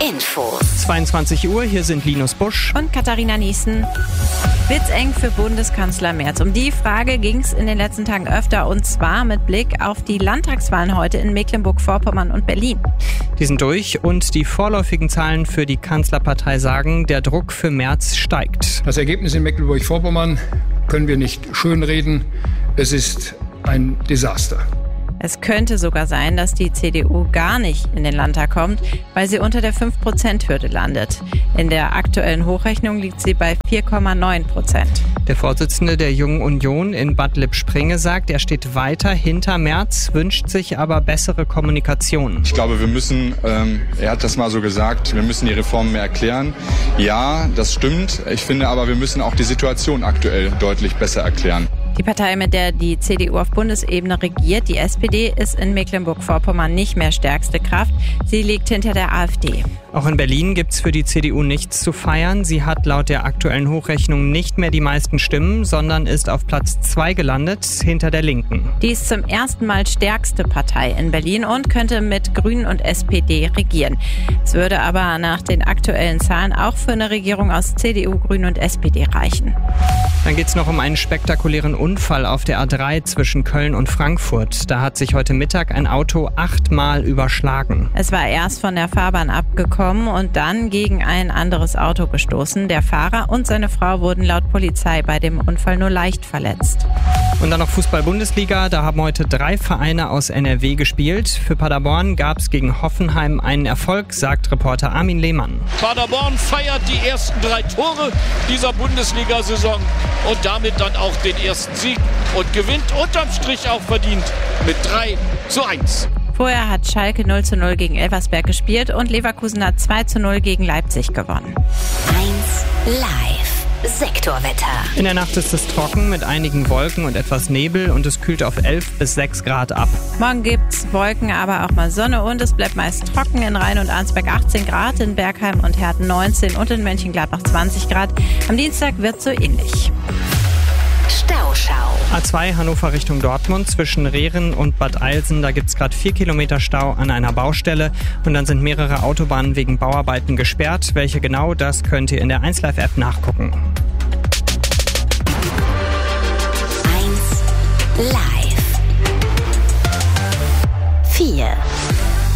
Info. 22 Uhr, hier sind Linus Busch und Katharina Niesen. Wird's eng für Bundeskanzler Merz? Um die Frage ging es in den letzten Tagen öfter, und zwar mit Blick auf die Landtagswahlen heute in Mecklenburg-Vorpommern und Berlin. Die sind durch und die vorläufigen Zahlen für die Kanzlerpartei sagen, der Druck für Merz steigt. Das Ergebnis in Mecklenburg-Vorpommern können wir nicht schönreden. Es ist ein Desaster. Es könnte sogar sein, dass die CDU gar nicht in den Landtag kommt, weil sie unter der 5%-Hürde landet. In der aktuellen Hochrechnung liegt sie bei 4,9%. Der Vorsitzende der Jungen Union in Bad Lippspringe sagt, er steht weiter hinter Merz, wünscht sich aber bessere Kommunikation. Ich glaube, wir müssen, er hat das mal so gesagt, wir müssen die Reformen mehr erklären. Ja, das stimmt. Ich finde aber, wir müssen auch die Situation aktuell deutlich besser erklären. Die Partei, mit der die CDU auf Bundesebene regiert, die SPD, ist in Mecklenburg-Vorpommern nicht mehr stärkste Kraft. Sie liegt hinter der AfD. Auch in Berlin gibt's für die CDU nichts zu feiern. Sie hat laut der aktuellen Hochrechnung nicht mehr die meisten Stimmen, sondern ist auf Platz 2 gelandet, hinter der Linken. Die ist zum ersten Mal stärkste Partei in Berlin und könnte mit Grünen und SPD regieren. Es würde aber nach den aktuellen Zahlen auch für eine Regierung aus CDU, Grünen und SPD reichen. Dann geht's noch um einen spektakulären Unfall auf der A3 zwischen Köln und Frankfurt. Da hat sich heute Mittag ein Auto 8-mal überschlagen. Es war erst von der Fahrbahn abgekommen und dann gegen ein anderes Auto gestoßen. Der Fahrer und seine Frau wurden laut Polizei bei dem Unfall nur leicht verletzt. Und dann noch Fußball-Bundesliga. Da haben heute 3 Vereine aus NRW gespielt. Für Paderborn gab's gegen Hoffenheim einen Erfolg, sagt Reporter Armin Lehmann. Paderborn feiert die ersten 3 Tore dieser Bundesliga-Saison und damit dann auch den ersten Sieg und gewinnt unterm Strich auch verdient mit 3:1. Vorher hat Schalke 0:0 gegen Elversberg gespielt und Leverkusen hat 2:0 gegen Leipzig gewonnen. 1 Live. Sektorwetter. In der Nacht ist es trocken mit einigen Wolken und etwas Nebel und es kühlt auf 11 bis 6 Grad ab. Morgen gibt's Wolken, aber auch mal Sonne und es bleibt meist trocken. In Rhein und Arnsberg 18 Grad, in Bergheim und Herten 19 und in Mönchengladbach 20 Grad. Am Dienstag wird so ähnlich. Stauschau. A2 Hannover Richtung Dortmund zwischen Rehren und Bad Eilsen. Da gibt's gerade 4 Kilometer Stau an einer Baustelle. Und dann sind mehrere Autobahnen wegen Bauarbeiten gesperrt. Welche genau, das könnt ihr in der 1Live-App nachgucken. 1 Live. 4